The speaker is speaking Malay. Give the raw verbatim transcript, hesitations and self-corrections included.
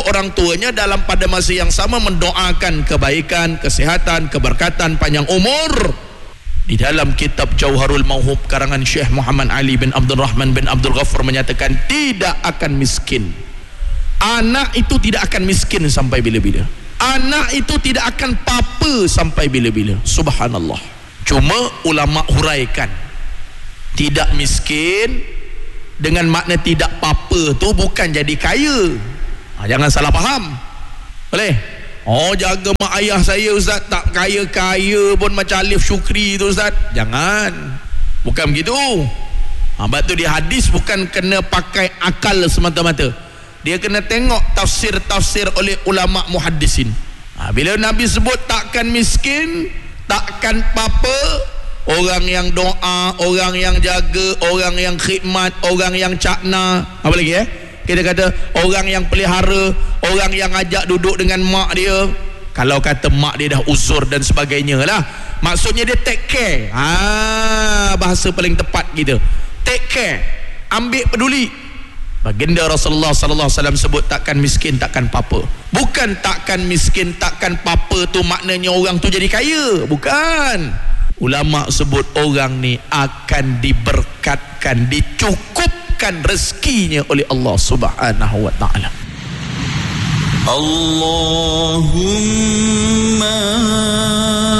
orang tuanya dalam pada masa yang sama mendoakan kebaikan, kesihatan, keberkatan, panjang umur. Di dalam kitab Jauharul Mauhub karangan Syekh Muhammad Ali bin Abdul Rahman bin Abdul Ghaffar menyatakan tidak akan miskin. Anak itu tidak akan miskin sampai bila-bila. Anak itu tidak akan papa sampai bila-bila. Subhanallah. Cuma ulama huraikan, tidak miskin dengan makna tidak papa tu bukan jadi kaya. Ha, jangan salah faham. Boleh? Oh, jaga mak ayah saya ustaz, tak kaya-kaya pun macam Alif Syukri tu ustaz. Jangan. Bukan begitu. Ha, sebab tu di hadis bukan kena pakai akal semata-mata. Dia kena tengok tafsir-tafsir oleh ulama muhaddisin. Ha, bila Nabi sebut takkan miskin, takkan papa, orang yang doa, orang yang jaga, orang yang khidmat, orang yang cakna, apa lagi eh? Kita kata orang yang pelihara, orang yang ajak duduk dengan mak dia. Kalau kata mak dia dah uzur dan sebagainya lah, maksudnya dia take care. Ah, bahasa paling tepat kita. Take care, ambil peduli. Baginda Rasulullah sallallahu alaihi wasallam sebut takkan miskin, takkan papa. Bukan takkan miskin, takkan papa tu maknanya orang tu jadi kaya. Bukan. Ulama sebut orang ni akan diberkatkan, dicukupkan rezekinya oleh Allah Subhanahu wa taala. Allahumma